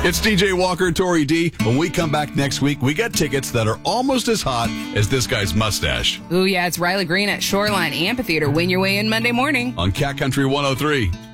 It's DJ Walker and Tori D. When we come back next week, we got tickets that are almost as hot as this guy's mustache. Ooh, yeah, it's Riley Green at Shoreline Amphitheater. Win your way in Monday morning On Cat Country 103.